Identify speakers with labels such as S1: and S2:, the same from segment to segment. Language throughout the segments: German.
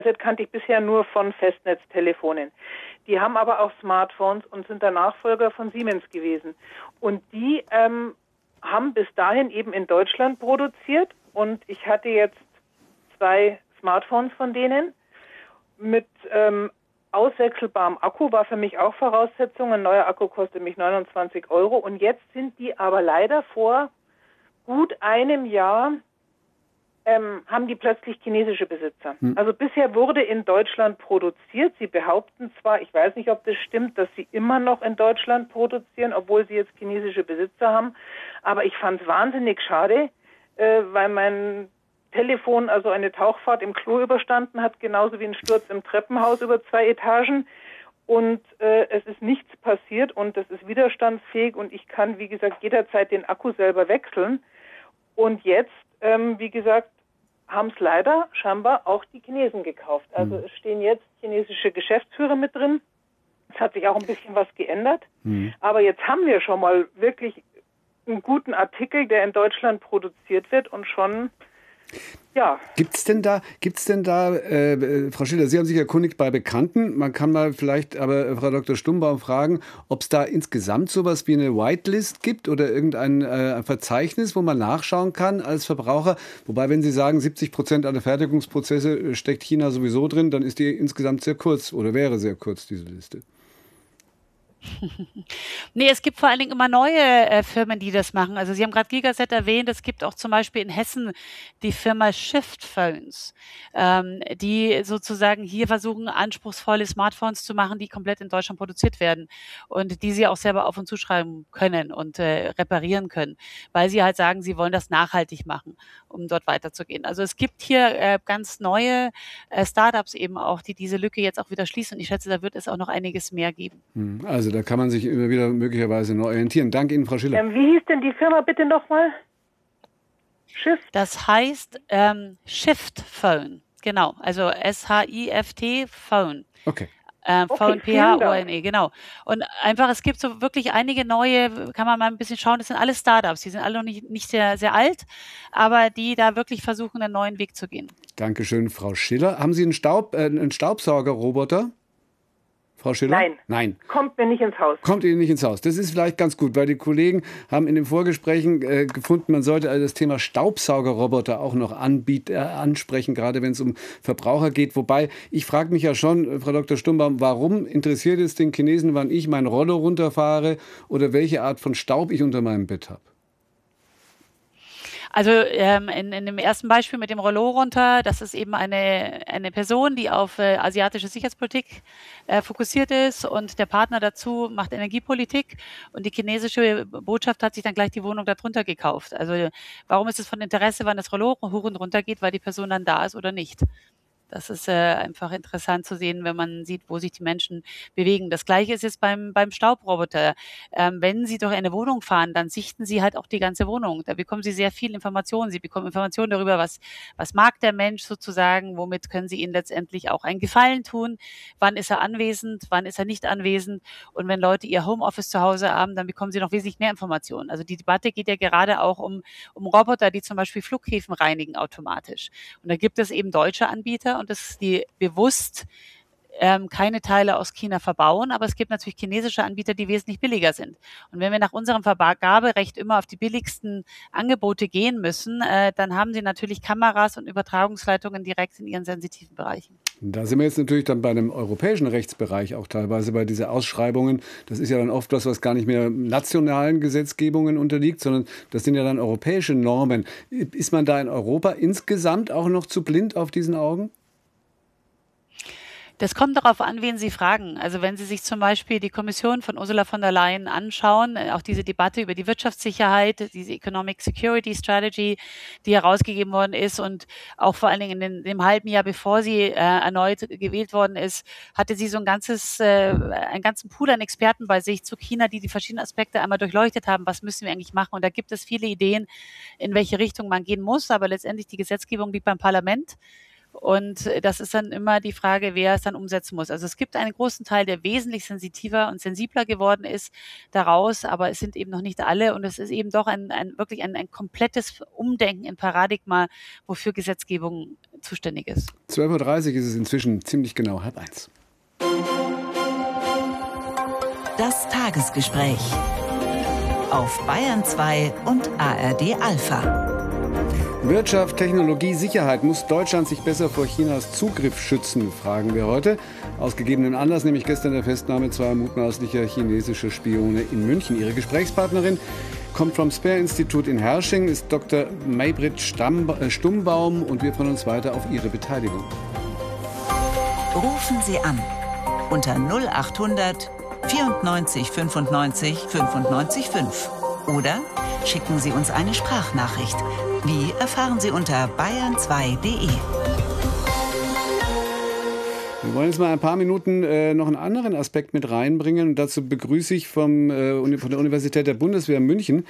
S1: kannte ich bisher nur von Festnetztelefonen. Die haben aber auch Smartphones und sind der Nachfolger von Siemens gewesen. Und die haben bis dahin eben in Deutschland produziert. Und ich hatte jetzt 2 Smartphones von denen mit auswechselbarem Akku, war für mich auch Voraussetzung. Ein neuer Akku kostet mich 29 €. Und jetzt sind die aber leider vor gut einem Jahr haben die plötzlich chinesische Besitzer. Also bisher wurde in Deutschland produziert. Sie behaupten zwar, ich weiß nicht, ob das stimmt, dass sie immer noch in Deutschland produzieren, obwohl sie jetzt chinesische Besitzer haben. Aber ich fand es wahnsinnig schade, weil mein Telefon also eine Tauchfahrt im Klo überstanden hat, genauso wie ein Sturz im Treppenhaus über 2 Etagen. Und es ist nichts passiert und das ist widerstandsfähig und ich kann, wie gesagt, jederzeit den Akku selber wechseln. Und jetzt, wie gesagt, haben es leider scheinbar auch die Chinesen gekauft. Also es stehen jetzt chinesische Geschäftsführer mit drin. Es hat sich auch ein bisschen was geändert. Aber jetzt haben wir schon mal wirklich einen guten Artikel, der in Deutschland produziert wird und schon... Ja.
S2: Gibt's denn da, Frau Schiller, Sie haben sich erkundigt bei Bekannten. Man kann mal vielleicht aber Frau Dr. Stumbaum fragen, ob es da insgesamt sowas wie eine Whitelist gibt oder irgendein Verzeichnis, wo man nachschauen kann als Verbraucher. Wobei, wenn Sie sagen, 70% aller Fertigungsprozesse steckt China sowieso drin, dann ist die insgesamt sehr kurz oder wäre sehr kurz, diese Liste.
S3: Nee, es gibt vor allen Dingen immer neue Firmen, die das machen. Also Sie haben gerade Gigaset erwähnt, es gibt auch zum Beispiel in Hessen die Firma Shift Phones, die sozusagen hier versuchen, anspruchsvolle Smartphones zu machen, die komplett in Deutschland produziert werden und die Sie auch selber auf- und zuschreiben können und reparieren können, weil Sie halt sagen, Sie wollen das nachhaltig machen, um dort weiterzugehen. Also es gibt hier ganz neue Startups eben auch, die diese Lücke jetzt auch wieder schließen. Und ich schätze, da wird es auch noch einiges mehr geben.
S2: Also da kann man sich immer wieder möglicherweise neu orientieren. Danke Ihnen, Frau Schiller.
S1: Wie hieß denn die Firma bitte nochmal?
S3: Shift? Das heißt Shift Phone. Genau, also S-H-I-F-T Phone.
S2: Okay.
S3: Phone, P-H-O-N-E, genau. Und einfach, es gibt so wirklich einige neue, kann man mal ein bisschen schauen, das sind alle Startups, die sind alle noch nicht sehr, sehr alt, aber die da wirklich versuchen, einen neuen Weg zu gehen.
S2: Dankeschön, Frau Schiller. Haben Sie einen Staubsaugerroboter? Frau Schiller? Nein.
S1: Kommt mir nicht ins Haus.
S2: Kommt Ihnen nicht ins Haus. Das ist vielleicht ganz gut, weil die Kollegen haben in den Vorgesprächen gefunden, man sollte also das Thema Staubsaugerroboter auch noch ansprechen, gerade wenn es um Verbraucher geht. Wobei, ich frage mich ja schon, Frau Dr. Stumbaum, warum interessiert es den Chinesen, wann ich mein Rollo runterfahre oder welche Art von Staub ich unter meinem Bett habe?
S3: Also in dem ersten Beispiel mit dem Rollo runter, das ist eben eine Person, die auf asiatische Sicherheitspolitik fokussiert ist und der Partner dazu macht Energiepolitik und die chinesische Botschaft hat sich dann gleich die Wohnung darunter gekauft. Also warum ist es von Interesse, wann das Rollo hoch und runter geht, weil die Person dann da ist oder nicht? Das ist einfach interessant zu sehen, wenn man sieht, wo sich die Menschen bewegen. Das Gleiche ist jetzt beim Staubroboter. Wenn Sie durch eine Wohnung fahren, dann sichten Sie halt auch die ganze Wohnung. Da bekommen Sie sehr viel Informationen. Sie bekommen Informationen darüber, was mag der Mensch sozusagen, womit können Sie ihm letztendlich auch einen Gefallen tun, wann ist er anwesend, wann ist er nicht anwesend. Und wenn Leute ihr Homeoffice zu Hause haben, dann bekommen sie noch wesentlich mehr Informationen. Also die Debatte geht ja gerade auch um Roboter, die zum Beispiel Flughäfen reinigen automatisch. Und da gibt es eben deutsche Anbieter, und dass die bewusst keine Teile aus China verbauen, aber es gibt natürlich chinesische Anbieter, die wesentlich billiger sind. Und wenn wir nach unserem Vergaberecht immer auf die billigsten Angebote gehen müssen, dann haben sie natürlich Kameras und Übertragungsleitungen direkt in ihren sensitiven Bereichen.
S2: Da sind wir jetzt natürlich dann bei einem europäischen Rechtsbereich auch teilweise bei diesen Ausschreibungen. Das ist ja dann oft was gar nicht mehr nationalen Gesetzgebungen unterliegt, sondern das sind ja dann europäische Normen. Ist man da in Europa insgesamt auch noch zu blind auf diesen Augen?
S3: Das kommt darauf an, wen Sie fragen. Also wenn Sie sich zum Beispiel die Kommission von Ursula von der Leyen anschauen, auch diese Debatte über die Wirtschaftssicherheit, diese Economic Security Strategy, die herausgegeben worden ist und auch vor allen Dingen in dem halben Jahr, bevor sie erneut gewählt worden ist, hatte sie so einen ganzen Pool an Experten bei sich zu China, die verschiedenen Aspekte einmal durchleuchtet haben. Was müssen wir eigentlich machen? Und da gibt es viele Ideen, in welche Richtung man gehen muss. Aber letztendlich die Gesetzgebung liegt beim Parlament. Und das ist dann immer die Frage, wer es dann umsetzen muss. Also es gibt einen großen Teil, der wesentlich sensitiver und sensibler geworden ist daraus, aber es sind eben noch nicht alle. Und es ist eben doch wirklich ein komplettes Umdenken in Paradigma, wofür Gesetzgebung zuständig ist.
S2: 12:30 Uhr ist es inzwischen, ziemlich genau 12:30.
S4: Das Tagesgespräch auf Bayern 2 und ARD Alpha.
S2: Wirtschaft, Technologie, Sicherheit. Muss Deutschland sich besser vor Chinas Zugriff schützen, fragen wir heute. Aus gegebenen Anlass, nämlich gestern der Festnahme zweier mutmaßlicher chinesischer Spione in München. Ihre Gesprächspartnerin kommt vom Sperr-Institut in Herrsching, ist Dr. Maybrit Stumbaum und wir freuen uns weiter auf Ihre Beteiligung.
S4: Rufen Sie an unter 0800 94 95 95 5 oder schicken Sie uns eine Sprachnachricht. Wie erfahren Sie unter bayern2.de.
S2: Wir wollen jetzt mal ein paar Minuten noch einen anderen Aspekt mit reinbringen. Und dazu begrüße ich von der Universität der Bundeswehr München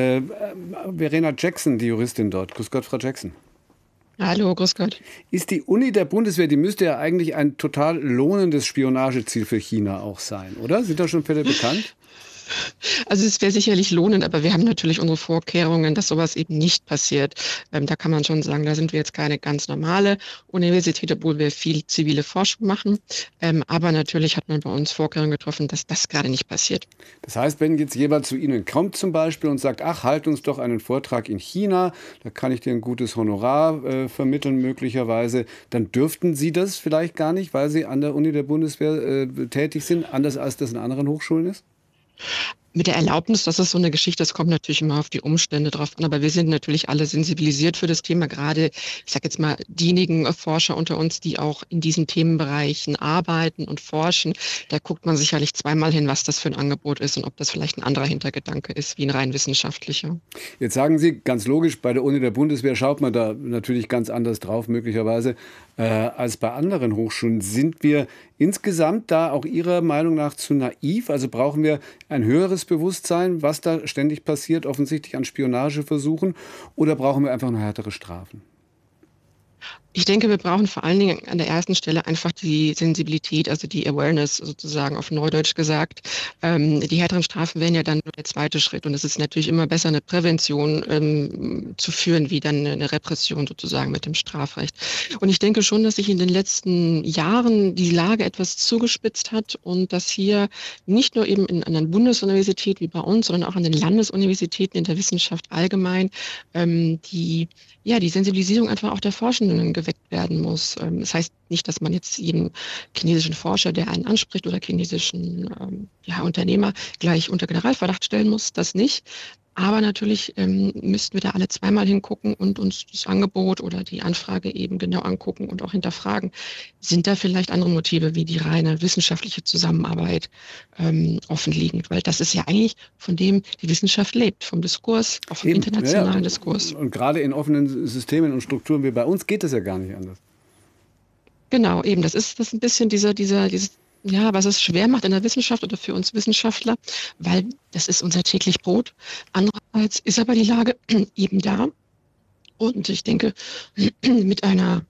S2: Verena Jackson, die Juristin dort. Grüß Gott, Frau Jackson.
S5: Hallo, grüß Gott.
S2: Ist die Uni der Bundeswehr, die müsste ja eigentlich ein total lohnendes Spionageziel für China auch sein, oder? Sind da schon Fälle bekannt?
S5: Also es wäre sicherlich lohnend, aber wir haben natürlich unsere Vorkehrungen, dass sowas eben nicht passiert. Da kann man schon sagen, da sind wir jetzt keine ganz normale Universität, obwohl wir viel zivile Forschung machen. Aber natürlich hat man bei uns Vorkehrungen getroffen, dass das gerade nicht passiert.
S2: Das heißt, wenn jetzt jemand zu Ihnen kommt zum Beispiel und sagt, ach, halt uns doch einen Vortrag in China, da kann ich dir ein gutes Honorar vermitteln möglicherweise, dann dürften Sie das vielleicht gar nicht, weil Sie an der Uni der Bundeswehr tätig sind, anders als das in anderen Hochschulen ist?
S5: Mit der Erlaubnis, das ist so eine Geschichte, das kommt natürlich immer auf die Umstände drauf an, aber wir sind natürlich alle sensibilisiert für das Thema, gerade, ich sage jetzt mal, diejenigen Forscher unter uns, die auch in diesen Themenbereichen arbeiten und forschen, da guckt man sicherlich zweimal hin, was das für ein Angebot ist und ob das vielleicht ein anderer Hintergedanke ist, wie ein rein wissenschaftlicher. Jetzt
S2: sagen Sie, ganz logisch, bei der Uni der Bundeswehr schaut man da natürlich ganz anders drauf, möglicherweise, als bei anderen Hochschulen. Sind wir insgesamt da auch Ihrer Meinung nach zu naiv? Also brauchen wir ein höheres Bewusstsein, was da ständig passiert, offensichtlich an Spionageversuchen, oder brauchen wir einfach nur härtere Strafen?
S5: Ich denke, wir brauchen vor allen Dingen an der ersten Stelle einfach die Sensibilität, also die Awareness sozusagen auf Neudeutsch gesagt. Die härteren Strafen wären ja dann nur der zweite Schritt und es ist natürlich immer besser, eine Prävention zu führen, wie dann eine Repression sozusagen mit dem Strafrecht. Und ich denke schon, dass sich in den letzten Jahren die Lage etwas zugespitzt hat und dass hier nicht nur eben an einer Bundesuniversität wie bei uns, sondern auch an den Landesuniversitäten in der Wissenschaft allgemein die Sensibilisierung einfach auch der Forschenden geweckt werden muss. Das heißt nicht, dass man jetzt jeden chinesischen Forscher, der einen anspricht, oder chinesischen Unternehmer gleich unter Generalverdacht stellen muss, das nicht. Aber natürlich müssten wir da alle zweimal hingucken und uns das Angebot oder die Anfrage eben genau angucken und auch hinterfragen. Sind da vielleicht andere Motive wie die reine wissenschaftliche Zusammenarbeit offenliegend? Weil das ist ja eigentlich von dem die Wissenschaft lebt, vom Diskurs, auch vom internationalen Diskurs.
S2: Und gerade in offenen Systemen und Strukturen wie bei uns geht das ja gar nicht anders.
S5: Genau, eben. Das ist ein bisschen dieses was es schwer macht in der Wissenschaft oder für uns Wissenschaftler, weil das ist unser täglich Brot. Andererseits ist aber die Lage eben da. Und ich denke, mit einem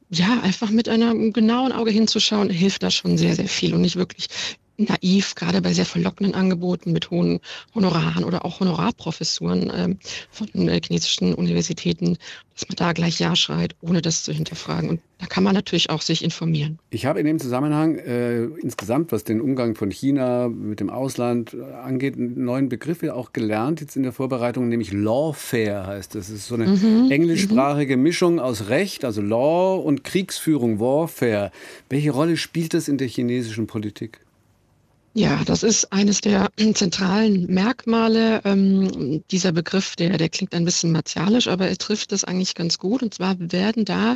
S5: genauen Auge hinzuschauen, hilft das schon sehr, sehr viel und nicht wirklich naiv, gerade bei sehr verlockenden Angeboten mit hohen Honoraren oder auch Honorarprofessuren von chinesischen Universitäten, dass man da gleich Ja schreit, ohne das zu hinterfragen. Und da kann man natürlich auch sich informieren.
S2: Ich habe in dem Zusammenhang insgesamt, was den Umgang von China mit dem Ausland angeht, einen neuen Begriff auch gelernt, jetzt in der Vorbereitung, nämlich Lawfare heißt das. Das ist so eine englischsprachige Mischung aus Recht, also Law, und Kriegsführung, Warfare. Welche Rolle spielt das in der chinesischen Politik?
S5: Ja, das ist eines der zentralen Merkmale. Dieser Begriff, der klingt ein bisschen martialisch, aber er trifft das eigentlich ganz gut. Und zwar werden da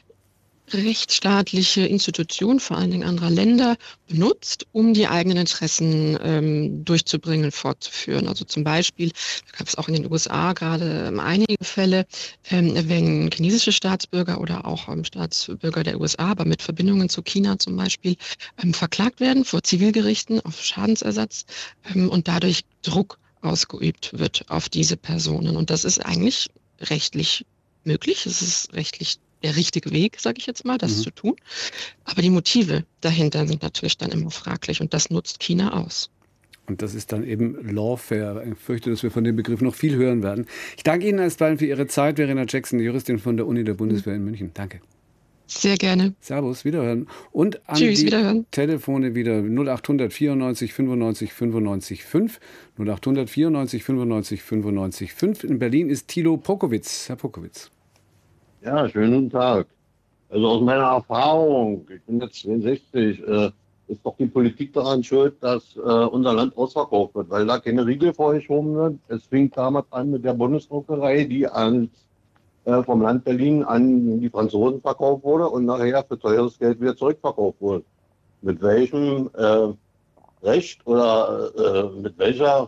S5: rechtsstaatliche Institutionen, vor allen Dingen anderer Länder, benutzt, um die eigenen Interessen durchzubringen, fortzuführen. Also zum Beispiel, da gab es auch in den USA gerade einige Fälle, wenn chinesische Staatsbürger oder auch Staatsbürger der USA, aber mit Verbindungen zu China zum Beispiel, verklagt werden vor Zivilgerichten auf Schadensersatz und dadurch Druck ausgeübt wird auf diese Personen. Und das ist eigentlich rechtlich möglich. Es ist rechtlich der richtige Weg, sage ich jetzt mal, das zu tun. Aber die Motive dahinter sind natürlich dann immer fraglich und das nutzt China aus.
S2: Und das ist dann eben Lawfare. Ich fürchte, dass wir von dem Begriff noch viel hören werden. Ich danke Ihnen alsbald für Ihre Zeit, Verena Jackson, Juristin von der Uni der Bundeswehr in München. Danke.
S5: Sehr gerne.
S2: Servus, wiederhören. Und an
S5: Tschüss,
S2: die
S5: wiederhören.
S2: Telefone wieder 0800 94 95 95 5. 0800 94 95 95 5. In Berlin ist Thilo Pokowitz. Herr Pokowitz.
S6: Ja, schönen guten Tag. Also aus meiner Erfahrung, ich bin jetzt 62, ist doch die Politik daran schuld, dass unser Land ausverkauft wird, weil da keine Riegel vorgeschoben wird. Es fing damals an mit der Bundesdruckerei, die vom Land Berlin an die Franzosen verkauft wurde und nachher für teures Geld wieder zurückverkauft wurde. Mit welchem Recht oder mit welcher,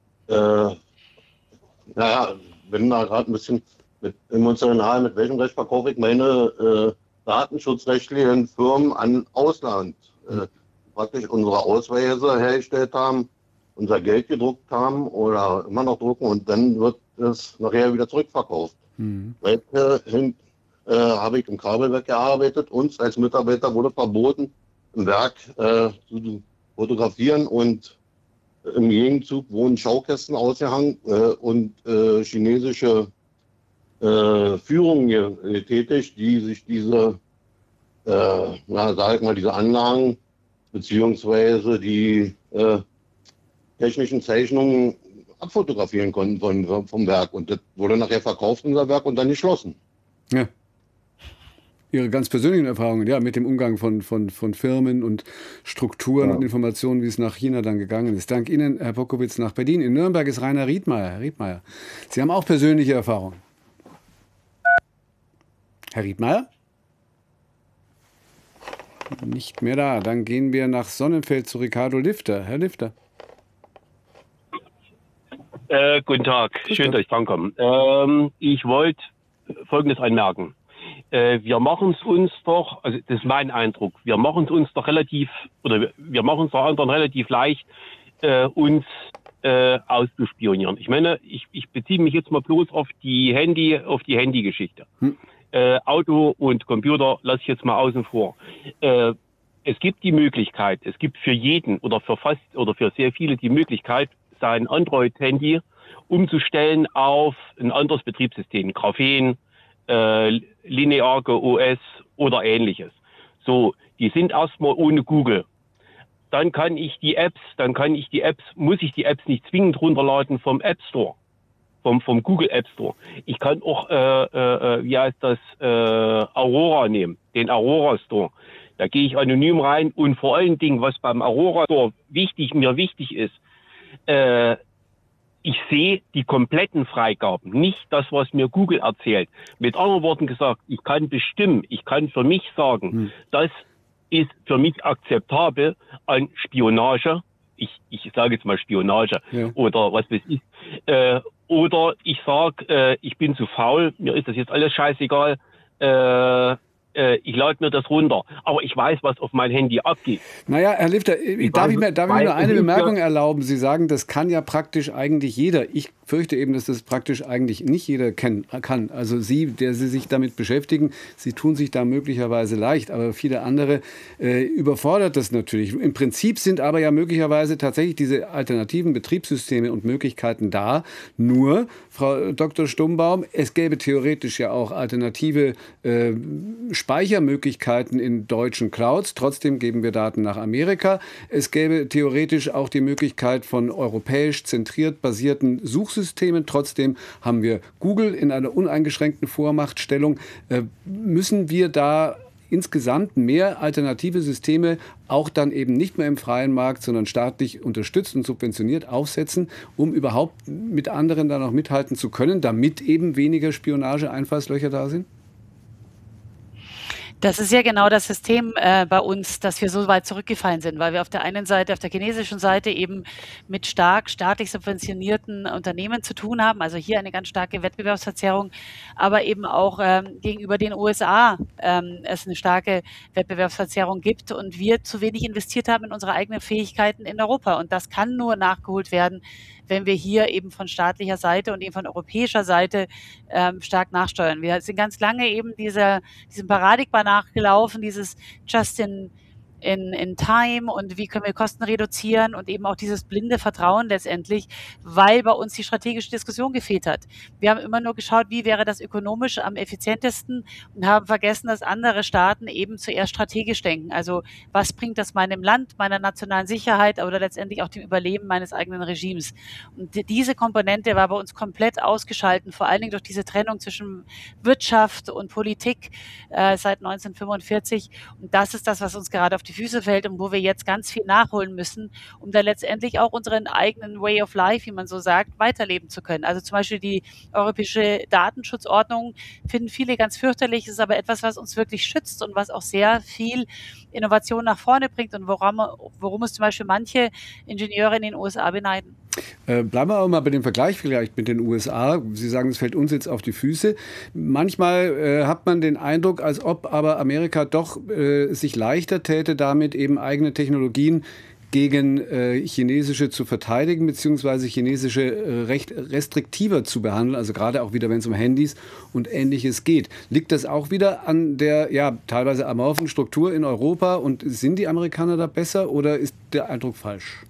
S6: bin da gerade ein bisschen emotional, mit welchem Recht verkaufe ich meine datenschutzrechtlichen Firmen an Ausland, praktisch unsere Ausweise hergestellt haben, unser Geld gedruckt haben oder immer noch drucken und dann wird es nachher wieder zurückverkauft. Weiterhin habe ich im Kabelwerk gearbeitet. Uns als Mitarbeiter wurde verboten, im Werk zu fotografieren und im Gegenzug wurden Schaukästen ausgehangen und chinesische Führungen getätigt, die sich diese, diese Anlagen beziehungsweise die technischen Zeichnungen abfotografieren konnten vom Werk. Und das wurde nachher verkauft, unser Werk, und dann geschlossen.
S2: Ja. Ihre ganz persönlichen Erfahrungen, ja, mit dem Umgang von Firmen und Strukturen und Informationen, wie es nach China dann gegangen ist. Dank Ihnen, Herr Pokowitz, nach Berlin. In Nürnberg ist Rainer Riedmeier. Herr Riedmeier, Sie haben auch persönliche Erfahrungen. Herr Riedmeier? Nicht mehr da. Dann gehen wir nach Sonnenfeld zu Ricardo Lifter. Herr Lifter.
S7: Guten Tag, schön, dass ich drankomme. Ich wollte Folgendes anmerken. Wir machen es uns doch, also das ist mein Eindruck, wir machen es uns doch wir machen es doch anderen relativ leicht, uns auszuspionieren. Ich meine, ich beziehe mich jetzt mal bloß auf die Handy-Geschichte. Auto und Computer lasse ich jetzt mal außen vor. Es gibt die Möglichkeit, es gibt für jeden oder für sehr viele die Möglichkeit, sein Android-Handy umzustellen auf ein anderes Betriebssystem, Graphen, Lineage OS oder ähnliches. So, die sind erstmal ohne Google. Dann muss ich die Apps nicht zwingend runterladen vom App Store, vom Google App Store. Ich kann auch, Aurora nehmen, den Aurora Store. Da gehe ich anonym rein und vor allen Dingen, was beim Aurora Store mir wichtig ist, ich sehe die kompletten Freigaben, nicht das, was mir Google erzählt. Mit anderen Worten gesagt, ich kann bestimmen, ich kann für mich sagen, das ist für mich akzeptabel an Spionage. Ich sage jetzt mal Spionage oder was weiß ich. Oder ich sage, ich bin zu faul, mir ist das jetzt alles scheißegal. Ich lade mir das runter, aber ich weiß, was auf mein Handy abgeht.
S2: Naja, Herr Lifter, darf ich mir nur eine Bemerkung erlauben? Sie sagen, das kann ja praktisch eigentlich jeder. Ich fürchte eben, dass das praktisch eigentlich nicht jeder kann. Also Sie, der Sie sich damit beschäftigen, Sie tun sich da möglicherweise leicht, aber viele andere überfordert das natürlich. Im Prinzip sind aber ja möglicherweise tatsächlich diese alternativen Betriebssysteme und Möglichkeiten da. Nur, Frau Dr. Stumbaum, es gäbe theoretisch ja auch alternative Speichermöglichkeiten in deutschen Clouds. Trotzdem geben wir Daten nach Amerika. Es gäbe theoretisch auch die Möglichkeit von europäisch zentriert basierten Suchsystemen. Trotzdem haben wir Google in einer uneingeschränkten Vormachtstellung. Müssen wir da insgesamt mehr alternative Systeme auch dann eben nicht mehr im freien Markt, sondern staatlich unterstützt und subventioniert aufsetzen, um überhaupt mit anderen da noch mithalten zu können, damit eben weniger Spionage-Einfallslöcher da sind?
S3: Das ist ja genau das System bei uns, dass wir so weit zurückgefallen sind, weil wir auf der einen Seite, auf der chinesischen Seite eben mit stark staatlich subventionierten Unternehmen zu tun haben, also hier eine ganz starke Wettbewerbsverzerrung, aber eben auch gegenüber den USA es eine starke Wettbewerbsverzerrung gibt und wir zu wenig investiert haben in unsere eigenen Fähigkeiten in Europa. Und das kann nur nachgeholt werden, wenn wir hier eben von staatlicher Seite und eben von europäischer Seite stark nachsteuern. Wir sind ganz lange eben diesem Paradigma nachgelaufen, dieses in Time und wie können wir Kosten reduzieren und eben auch dieses blinde Vertrauen letztendlich, weil bei uns die strategische Diskussion gefehlt hat. Wir haben immer nur geschaut, wie wäre das ökonomisch am effizientesten und haben vergessen, dass andere Staaten eben zuerst strategisch denken. Also was bringt das meinem Land, meiner nationalen Sicherheit oder letztendlich auch dem Überleben meines eigenen Regimes? Und diese Komponente war bei uns komplett ausgeschaltet, vor allen Dingen durch diese Trennung zwischen Wirtschaft und Politik seit 1945. Und das ist das, was uns gerade auf die Füße fällt und wo wir jetzt ganz viel nachholen müssen, um da letztendlich auch unseren eigenen Way of Life, wie man so sagt, weiterleben zu können. Also zum Beispiel die europäische Datenschutzordnung finden viele ganz fürchterlich, ist aber etwas, was uns wirklich schützt und was auch sehr viel Innovation nach vorne bringt und worum es zum Beispiel manche Ingenieure in den USA beneiden.
S2: Bleiben wir aber mal bei dem Vergleich vielleicht mit den USA. Sie sagen, es fällt uns jetzt auf die Füße. Manchmal hat man den Eindruck, als ob aber Amerika doch sich leichter täte, damit eben eigene Technologien gegen chinesische zu verteidigen, beziehungsweise chinesische recht restriktiver zu behandeln, also gerade auch wieder, wenn es um Handys und Ähnliches geht. Liegt das auch wieder an der teilweise amorphen Struktur in Europa und sind die Amerikaner da besser oder ist der Eindruck falsch?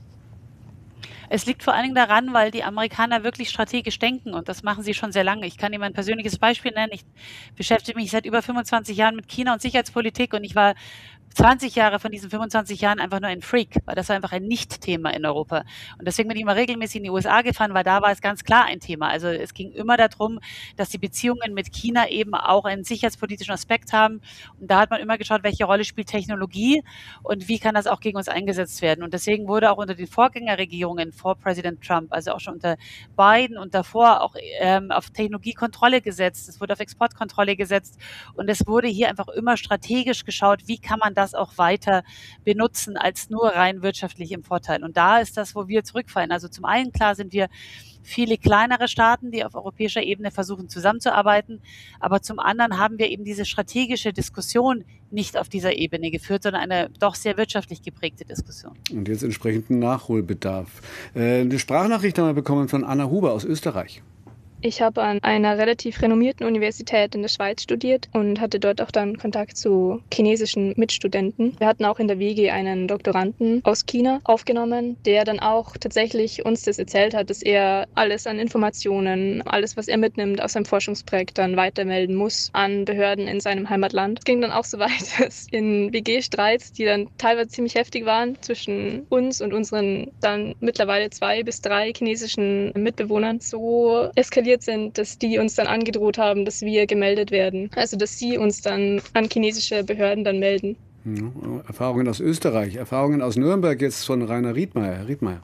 S3: Es liegt vor allen Dingen daran, weil die Amerikaner wirklich strategisch denken und das machen sie schon sehr lange. Ich kann Ihnen ein persönliches Beispiel nennen. Ich beschäftige mich seit über 25 Jahren mit China und Sicherheitspolitik und ich war 20 Jahre von diesen 25 Jahren einfach nur ein Freak, weil das war einfach ein Nicht-Thema in Europa. Und deswegen bin ich immer regelmäßig in die USA gefahren, weil da war es ganz klar ein Thema. Also es ging immer darum, dass die Beziehungen mit China eben auch einen sicherheitspolitischen Aspekt haben. Und da hat man immer geschaut, welche Rolle spielt Technologie und wie kann das auch gegen uns eingesetzt werden. Und deswegen wurde auch unter den Vorgängerregierungen vor Präsident Trump, also auch schon unter Biden und davor auch auf Technologiekontrolle gesetzt. Es wurde auf Exportkontrolle gesetzt. Und es wurde hier einfach immer strategisch geschaut, wie kann man das auch weiter benutzen als nur rein wirtschaftlich im Vorteil. Und da ist das, wo wir zurückfallen. Also zum einen, klar sind wir viele kleinere Staaten, die auf europäischer Ebene versuchen zusammenzuarbeiten. Aber zum anderen haben wir eben diese strategische Diskussion nicht auf dieser Ebene geführt, sondern eine doch sehr wirtschaftlich geprägte Diskussion.
S2: Und jetzt entsprechenden Nachholbedarf. Eine Sprachnachricht haben wir bekommen von Anna Huber aus Österreich.
S8: Ich habe an einer relativ renommierten Universität in der Schweiz studiert und hatte dort auch dann Kontakt zu chinesischen Mitstudenten. Wir hatten auch in der WG einen Doktoranden aus China aufgenommen, der dann auch tatsächlich uns das erzählt hat, dass er alles an Informationen, alles, was er mitnimmt aus seinem Forschungsprojekt, dann weitermelden muss an Behörden in seinem Heimatland. Es ging dann auch so weit, dass in WG-Streits, die dann teilweise ziemlich heftig waren, zwischen uns und unseren dann mittlerweile 2 bis 3 chinesischen Mitbewohnern so eskaliert sind, dass die uns dann angedroht haben, dass wir gemeldet werden. Also, dass sie uns dann an chinesische Behörden dann melden.
S2: Ja, Erfahrungen aus Österreich, Erfahrungen aus Nürnberg jetzt von Rainer Riedmeier. Herr Riedmeier.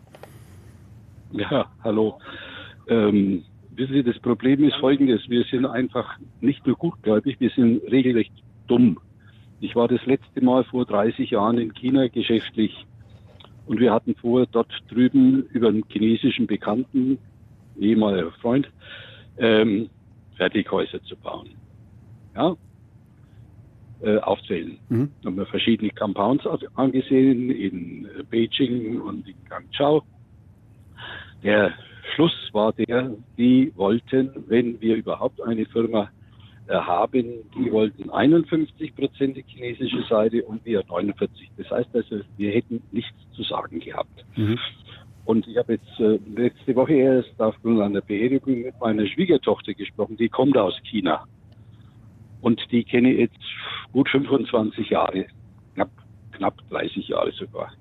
S9: Ja, hallo. Wissen Sie, das Problem ist folgendes. Wir sind einfach nicht nur gutgläubig, wir sind regelrecht dumm. Ich war das letzte Mal vor 30 Jahren in China geschäftlich und wir hatten vor, dort drüben über einen chinesischen Bekannten, ehemaliger Freund, Fertighäuser zu bauen. Ja, aufzählen. Haben wir verschiedene Compounds angesehen in Beijing und in Guangzhou. Der Schluss war die wollten, wenn wir überhaupt eine Firma haben, die wollten 51% chinesische Seite und wir 49%. Das heißt also, wir hätten nichts zu sagen gehabt. Und ich habe jetzt letzte Woche erst aufgrund einer Beerdigung mit meiner Schwiegertochter gesprochen, die kommt aus China. Und die kenne ich jetzt gut 25 Jahre, knapp 30 Jahre sogar.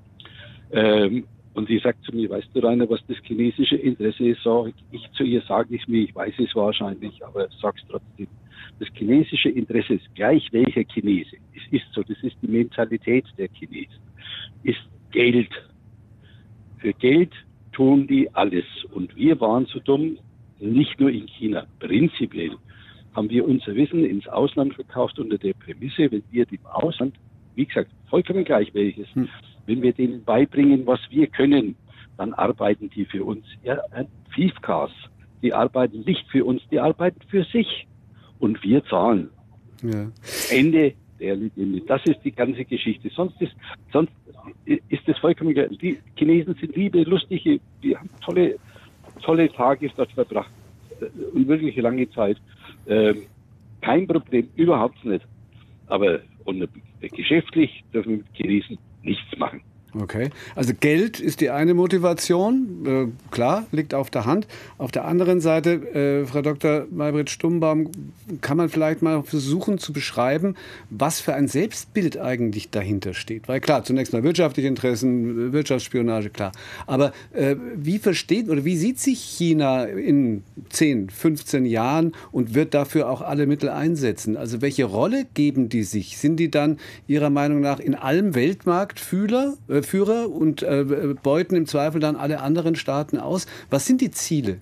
S9: Und sie sagt zu mir, weißt du, Rainer, was das chinesische Interesse ist? Sag ich zu ihr, sage ich mir, ich weiß es wahrscheinlich, aber sag's trotzdem. Das chinesische Interesse ist gleich welcher Chinese. Es ist so, das ist die Mentalität der Chinesen. Ist Geld. Für Geld tun die alles. Und wir waren so dumm, nicht nur in China. Prinzipiell haben wir unser Wissen ins Ausland verkauft unter der Prämisse, wenn wir dem Ausland, wie gesagt, vollkommen gleich welches, wenn wir denen beibringen, was wir können, dann arbeiten die für uns. Ja, Thiefcars, die arbeiten nicht für uns, die arbeiten für sich. Und wir zahlen. Ja. Ende der Legende. Das ist die ganze Geschichte. Sonst ist das vollkommen gleich. Die Chinesen sind liebe, lustige, die haben tolle Tage dort verbracht. Und wirklich lange Zeit. Kein Problem, überhaupt nicht. Aber Und geschäftlich dürfen wir mit Chinesen nichts machen.
S2: Okay, also Geld ist die eine Motivation, klar, liegt auf der Hand. Auf der anderen Seite, Frau Dr. Maybrit Stummbaum, kann man vielleicht mal versuchen zu beschreiben, was für ein Selbstbild eigentlich dahinter steht. Weil klar, zunächst mal wirtschaftliche Interessen, Wirtschaftsspionage, klar. Aber wie versteht oder wie sieht sich China in 10, 15 Jahren und wird dafür auch alle Mittel einsetzen? Also welche Rolle geben die sich? Sind die dann Ihrer Meinung nach in allem Weltmarktführer und beuten im Zweifel dann alle anderen Staaten aus? Was sind die Ziele?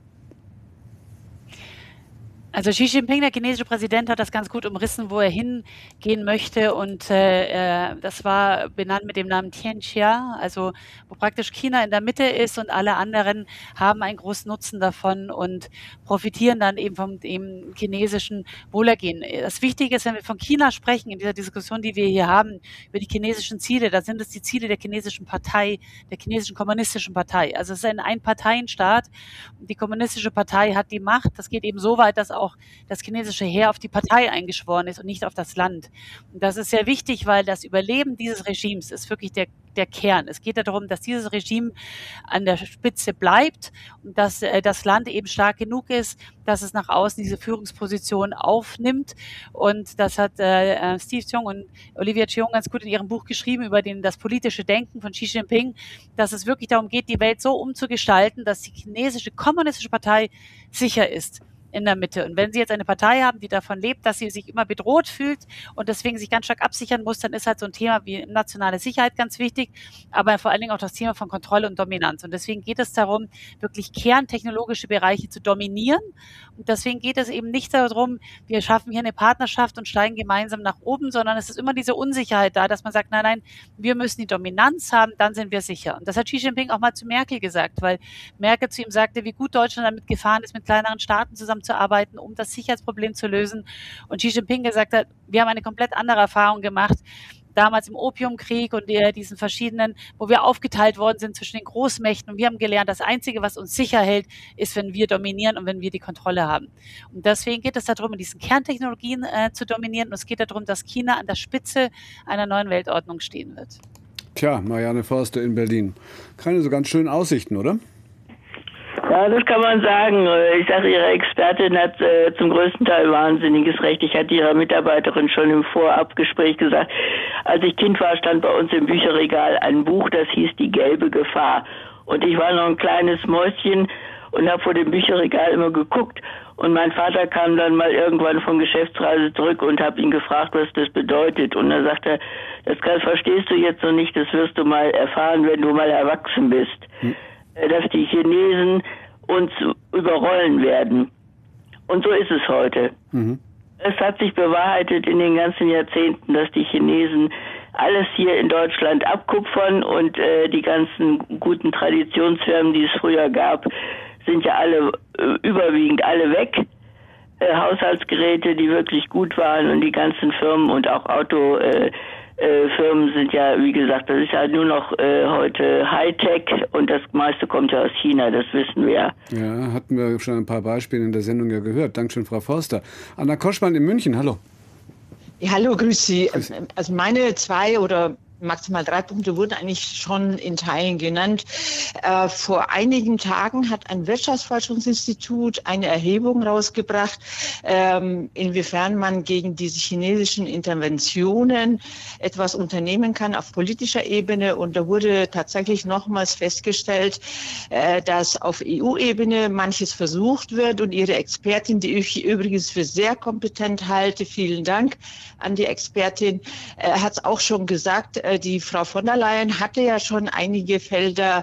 S3: Also Xi Jinping, der chinesische Präsident, hat das ganz gut umrissen, wo er hingehen möchte, und das war benannt mit dem Namen Tianxia, also wo praktisch China in der Mitte ist und alle anderen haben einen großen Nutzen davon und profitieren dann eben vom dem chinesischen Wohlergehen. Das Wichtige ist, wenn wir von China sprechen, in dieser Diskussion, die wir hier haben, über die chinesischen Ziele, da sind es die Ziele der chinesischen Partei, der chinesischen kommunistischen Partei. Also es ist ein Einparteienstaat. Die kommunistische Partei hat die Macht. Das geht eben so weit, dass auch das chinesische Heer auf die Partei eingeschworen ist und nicht auf das Land. Und das ist sehr wichtig, weil das Überleben dieses Regimes ist wirklich der Kern. Es geht darum, dass dieses Regime an der Spitze bleibt und dass das Land eben stark genug ist, dass es nach außen diese Führungsposition aufnimmt. Und das hat Steve Cheung und Olivia Cheung ganz gut in ihrem Buch geschrieben über das politische Denken von Xi Jinping, dass es wirklich darum geht, die Welt so umzugestalten, dass die chinesische kommunistische Partei sicher ist in der Mitte. Und wenn Sie jetzt eine Partei haben, die davon lebt, dass sie sich immer bedroht fühlt und deswegen sich ganz stark absichern muss, dann ist halt so ein Thema wie nationale Sicherheit ganz wichtig, aber vor allen Dingen auch das Thema von Kontrolle und Dominanz. Und deswegen geht es darum, wirklich kerntechnologische Bereiche zu dominieren. Und deswegen geht es eben nicht darum, wir schaffen hier eine Partnerschaft und steigen gemeinsam nach oben, sondern es ist immer diese Unsicherheit da, dass man sagt, nein, wir müssen die Dominanz haben, dann sind wir sicher. Und das hat Xi Jinping auch mal zu Merkel gesagt, weil Merkel zu ihm sagte, wie gut Deutschland damit gefahren ist, mit kleineren Staaten zusammenzuarbeiten, um das Sicherheitsproblem zu lösen. Und Xi Jinping gesagt hat, wir haben eine komplett andere Erfahrung gemacht, damals im Opiumkrieg und diesen verschiedenen, wo wir aufgeteilt worden sind zwischen den Großmächten. Und wir haben gelernt, das Einzige, was uns sicher hält, ist, wenn wir dominieren und wenn wir die Kontrolle haben. Und deswegen geht es darum, in diesen Kerntechnologien zu dominieren. Und es geht darum, dass China an der Spitze einer neuen Weltordnung stehen wird.
S2: Tja, Marianne Forster in Berlin. Keine so ganz schönen Aussichten, oder?
S10: Ja, das kann man sagen. Ich sage, Ihre Expertin hat zum größten Teil wahnsinniges Recht. Ich hatte Ihrer Mitarbeiterin schon im Vorabgespräch gesagt, als ich Kind war, stand bei uns im Bücherregal ein Buch, das hieß Die gelbe Gefahr. Und ich war noch ein kleines Mäuschen und habe vor dem Bücherregal immer geguckt. Und mein Vater kam dann mal irgendwann von Geschäftsreise zurück und habe ihn gefragt, was das bedeutet. Und er sagte, das verstehst du jetzt noch nicht, das wirst du mal erfahren, wenn du mal erwachsen bist. Dass die Chinesen uns überrollen werden. Und so ist es heute. Es hat sich bewahrheitet in den ganzen Jahrzehnten, dass die Chinesen alles hier in Deutschland abkupfern und die ganzen guten Traditionsfirmen, die es früher gab, sind ja alle überwiegend alle weg. Haushaltsgeräte, die wirklich gut waren, und die ganzen Firmen und auch Firmen sind ja, wie gesagt, das ist ja nur noch heute Hightech und das meiste kommt ja aus China, das wissen wir.
S2: Ja, hatten wir schon ein paar Beispiele in der Sendung ja gehört. Dankeschön, Frau Forster. Anna Koschmann in München, hallo.
S11: Ja, hallo, grüß Sie. Also meine 2 oder maximal 3 Punkte wurden eigentlich schon in Teilen genannt. Vor einigen Tagen hat ein Wirtschaftsforschungsinstitut eine Erhebung rausgebracht, inwiefern man gegen diese chinesischen Interventionen etwas unternehmen kann auf politischer Ebene. Und da wurde tatsächlich nochmals festgestellt, dass auf EU-Ebene manches versucht wird. Und Ihre Expertin, die ich übrigens für sehr kompetent halte, vielen Dank an die Expertin, hat es auch schon gesagt, die Frau von der Leyen hatte ja schon einige Felder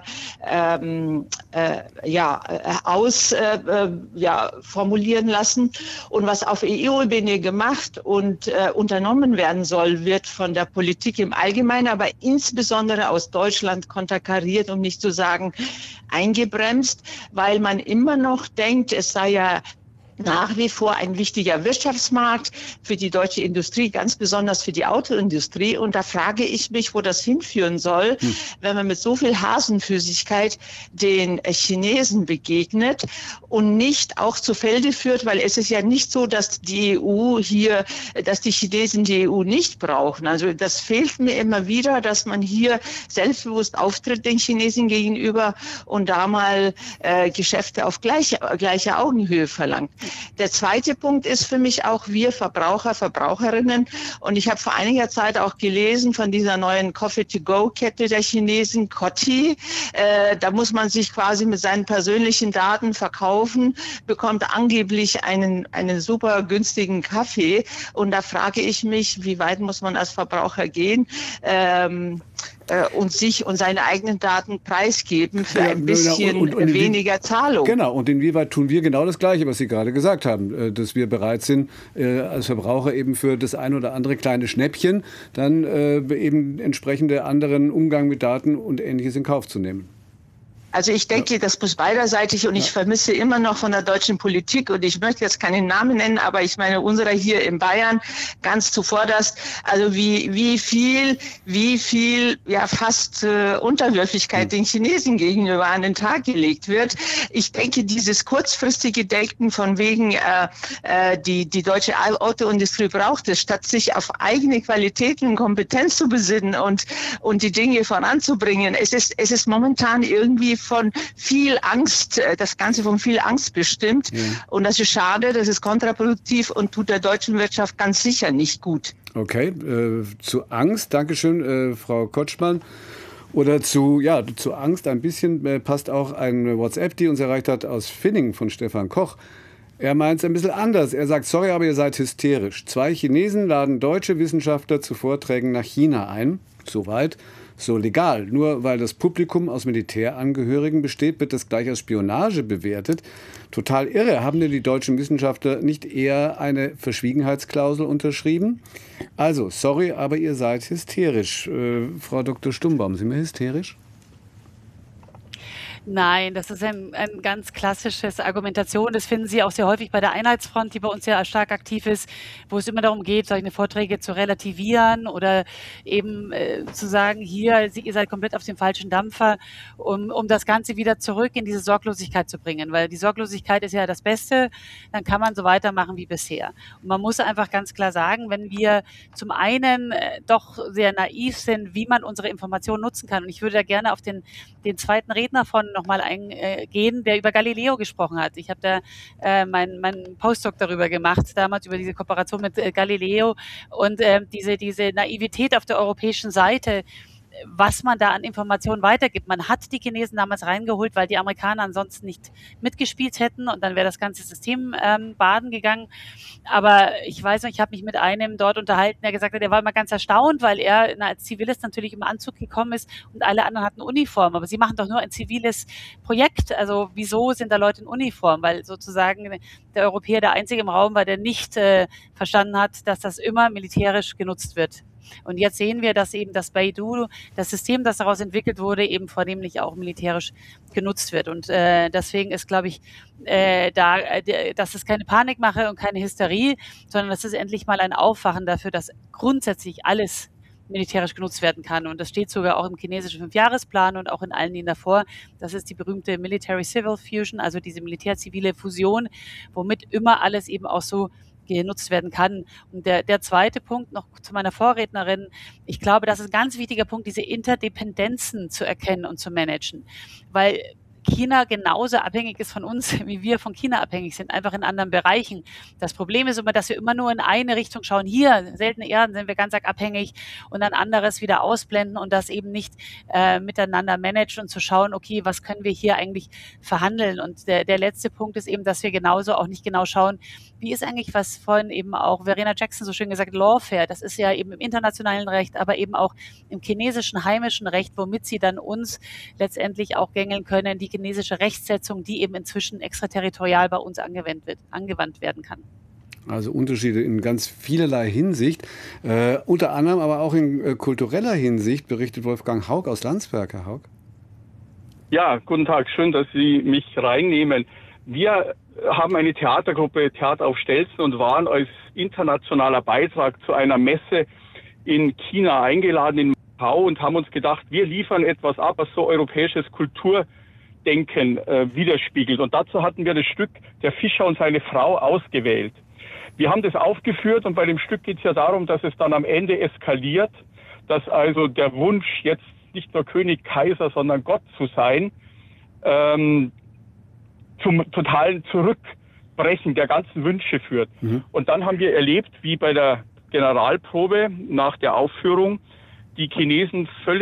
S11: formulieren lassen. Und was auf EU-Ebene gemacht und unternommen werden soll, wird von der Politik im Allgemeinen, aber insbesondere aus Deutschland konterkariert, um nicht zu sagen eingebremst, weil man immer noch denkt, es sei ja nach wie vor ein wichtiger Wirtschaftsmarkt für die deutsche Industrie, ganz besonders für die Autoindustrie. Und da frage ich mich, wo das hinführen soll, wenn man mit so viel Hasenfüßigkeit den Chinesen begegnet und nicht auch zu Felde führt, weil es ist ja nicht so, dass die dass die Chinesen die EU nicht brauchen. Also das fehlt mir immer wieder, dass man hier selbstbewusst auftritt den Chinesen gegenüber und da mal Geschäfte auf gleicher Augenhöhe verlangt. Der zweite Punkt ist für mich auch wir Verbraucher, Verbraucherinnen. Und ich habe vor einiger Zeit auch gelesen von dieser neuen Coffee-to-go-Kette der Chinesen, Coty. Da muss man sich quasi mit seinen persönlichen Daten verkaufen, bekommt angeblich einen super günstigen Kaffee. Und da frage ich mich, wie weit muss man als Verbraucher gehen? Und sich und seine eigenen Daten preisgeben für ein bisschen und weniger Zahlung.
S2: Genau, und inwieweit tun wir genau das Gleiche, was Sie gerade gesagt haben, dass wir bereit sind, als Verbraucher eben für das ein oder andere kleine Schnäppchen dann eben entsprechende anderen Umgang mit Daten und Ähnliches in Kauf zu nehmen.
S11: Also ich denke, das muss beiderseitig und ich vermisse immer noch von der deutschen Politik und ich möchte jetzt keinen Namen nennen, aber ich meine unsere hier in Bayern ganz zuvorderst, also wie viel ja fast Unterwürfigkeit den Chinesen gegenüber an den Tag gelegt wird. Ich denke, dieses kurzfristige Denken von wegen die deutsche Autoindustrie braucht es, statt sich auf eigene Qualitäten und Kompetenz zu besinnen und die Dinge voranzubringen. Es ist momentan irgendwie von viel Angst, das Ganze von viel Angst bestimmt. Ja. Und das ist schade, das ist kontraproduktiv und tut der deutschen Wirtschaft ganz sicher nicht gut.
S2: Okay, zu Angst, Dankeschön, Frau Kotschmann. Oder zu Angst ein bisschen passt auch ein WhatsApp, die uns erreicht hat aus Finning von Stefan Koch. Er meint es ein bisschen anders. Er sagt, sorry, aber ihr seid hysterisch. 2 Chinesen laden deutsche Wissenschaftler zu Vorträgen nach China ein. Soweit. So legal. Nur weil das Publikum aus Militärangehörigen besteht, wird das gleich als Spionage bewertet. Total irre. Haben denn die deutschen Wissenschaftler nicht eher eine Verschwiegenheitsklausel unterschrieben? Also, sorry, aber ihr seid hysterisch. Frau Dr. Stumbaum, sind wir hysterisch?
S3: Nein, das ist ein ganz klassisches Argumentation. Das finden Sie auch sehr häufig bei der Einheitsfront, die bei uns ja stark aktiv ist, wo es immer darum geht, solche Vorträge zu relativieren oder eben zu sagen, hier, ihr seid komplett auf dem falschen Dampfer, um das Ganze wieder zurück in diese Sorglosigkeit zu bringen. Weil die Sorglosigkeit ist ja das Beste, dann kann man so weitermachen wie bisher. Und man muss einfach ganz klar sagen, wenn wir zum einen doch sehr naiv sind, wie man unsere Informationen nutzen kann. Und ich würde da gerne auf den zweiten Redner von nochmal eingehen, der über Galileo gesprochen hat. Ich habe da meinen Postdoc darüber gemacht, damals über diese Kooperation mit Galileo und diese Naivität auf der europäischen Seite, was man da an Informationen weitergibt. Man hat die Chinesen damals reingeholt, weil die Amerikaner ansonsten nicht mitgespielt hätten und dann wäre das ganze System baden gegangen. Aber ich weiß noch, ich habe mich mit einem dort unterhalten, der gesagt hat, er war immer ganz erstaunt, weil er als Zivilist natürlich im Anzug gekommen ist und alle anderen hatten Uniform. Aber sie machen doch nur ein ziviles Projekt. Also wieso sind da Leute in Uniform? Weil sozusagen der Europäer der einzige im Raum war, der nicht verstanden hat, dass das immer militärisch genutzt wird. Und jetzt sehen wir, dass eben das Beidou, das System, das daraus entwickelt wurde, eben vornehmlich auch militärisch genutzt wird. Und deswegen ist, glaube ich, das ist keine Panikmache und keine Hysterie, sondern das ist endlich mal ein Aufwachen dafür, dass grundsätzlich alles militärisch genutzt werden kann. Und das steht sogar auch im chinesischen 5-Jahresplan und auch in allen Linien davor. Das ist die berühmte Military-Civil Fusion, also diese militär-zivile Fusion, womit immer alles eben auch so genutzt werden kann. Und der zweite Punkt noch zu meiner Vorrednerin. Ich glaube, das ist ein ganz wichtiger Punkt, diese Interdependenzen zu erkennen und zu managen. Weil China genauso abhängig ist von uns, wie wir von China abhängig sind, einfach in anderen Bereichen. Das Problem ist immer, dass wir immer nur in eine Richtung schauen. Hier, seltene Erden, sind wir ganz arg abhängig und dann anderes wieder ausblenden und das eben nicht miteinander managen und zu schauen, okay, was können wir hier eigentlich verhandeln? Und der letzte Punkt ist eben, dass wir genauso auch nicht genau schauen, wie ist eigentlich, was vorhin eben auch Verena Jackson so schön gesagt, Lawfare, das ist ja eben im internationalen Recht, aber eben auch im chinesischen heimischen Recht, womit sie dann uns letztendlich auch gängeln können, die chinesische Rechtsetzung, die eben inzwischen extraterritorial bei uns angewandt werden kann.
S2: Also Unterschiede in ganz vielerlei Hinsicht, unter anderem aber auch in kultureller Hinsicht, berichtet Wolfgang Haug aus Landsberg. Herr Haug.
S12: Ja, guten Tag, schön, dass Sie mich reinnehmen. Wir haben eine Theatergruppe, Theater auf Stelzen, und waren als internationaler Beitrag zu einer Messe in China eingeladen, in Macau, und haben uns gedacht, wir liefern etwas ab, was so europäisches Kulturdenken widerspiegelt. Und dazu hatten wir das Stück Der Fischer und seine Frau ausgewählt. Wir haben das aufgeführt, und bei dem Stück geht es ja darum, dass es dann am Ende eskaliert, dass also der Wunsch, jetzt nicht nur König, Kaiser, sondern Gott zu sein, zum totalen Zurückbrechen der ganzen Wünsche führt. Und dann haben wir erlebt, wie bei der Generalprobe nach der Aufführung die Chinesen völlig